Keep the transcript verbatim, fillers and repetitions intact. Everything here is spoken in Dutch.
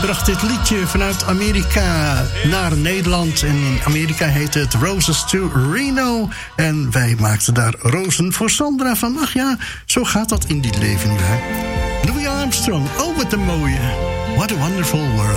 bracht dit liedje vanuit Amerika naar Nederland. En in Amerika heette het Roses to Reno. En wij maakten daar rozen voor Sandra van. Ach ja, zo gaat dat in dit leven, nietwaar? Louis Armstrong, oh wat een mooie. What a wonderful world.